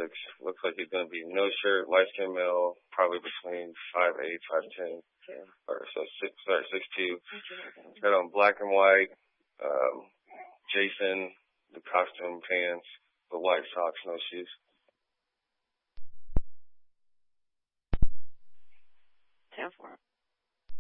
Looks like he's going to be no shirt, light skinned male, probably between 5'8", 5'10", or so 6'2". Got on black and white, Jason, the costume pants, the white socks, no shoes.